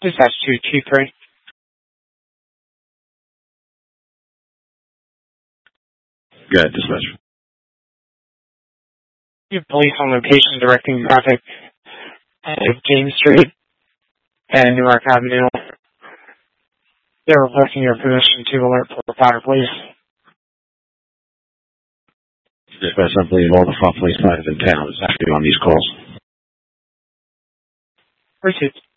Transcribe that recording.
Dispatch 223. Go ahead, dispatch. You have police on location directing traffic at James Street and Newark Avenue. They're requesting your permission to alert for fire, please. Dispatch, I believe all the police fighters in town is active on these calls. Proceed.